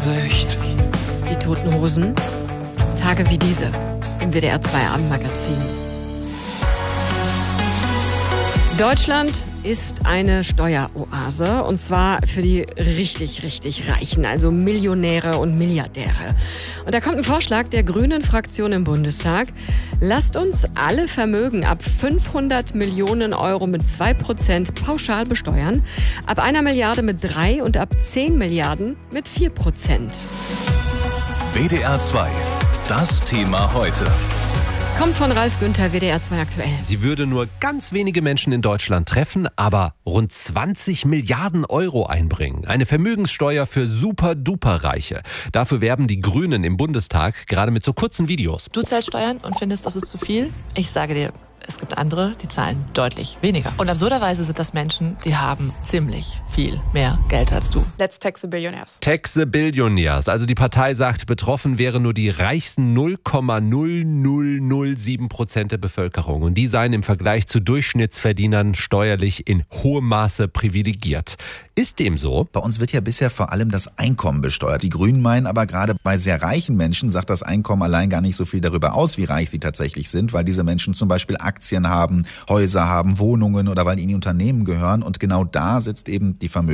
Gesicht. Die Toten Hosen. Tage wie diese im WDR 2 Abendmagazin. Deutschland ist eine Steueroase und zwar für die richtig, richtig Reichen, also Millionäre und Milliardäre. Und da kommt ein Vorschlag der Grünen-Fraktion im Bundestag. Lasst uns alle Vermögen ab 500 Millionen Euro mit 2% pauschal besteuern, ab 1 Milliarde mit 3% und ab 10 Milliarden mit 4%. WDR 2, das Thema heute. Kommt von Ralf Günther, WDR 2 aktuell. Sie würde nur ganz wenige Menschen in Deutschland treffen, aber rund 20 Milliarden Euro einbringen. Eine Vermögenssteuer für Super-Duper-Reiche. Dafür werben die Grünen im Bundestag, gerade mit so kurzen Videos. Du zahlst Steuern und findest, das ist zu viel? Ich sage dir, es gibt andere, die zahlen deutlich weniger. Und absurderweise sind das Menschen, die haben ziemlich viel mehr Geld als du. Let's tax the billionaires. Tax the Billionaires. Also die Partei sagt, betroffen wären nur die reichsten 0,0007% der Bevölkerung. Und die seien im Vergleich zu Durchschnittsverdienern steuerlich in hohem Maße privilegiert. Ist dem so? Bei uns wird ja bisher vor allem das Einkommen besteuert. Die Grünen meinen aber, gerade bei sehr reichen Menschen sagt das Einkommen allein gar nicht so viel darüber aus, wie reich sie tatsächlich sind, weil diese Menschen zum Beispiel Aktien haben, Häuser haben, Wohnungen oder weil ihnen Unternehmen gehören. Und genau da sitzt eben die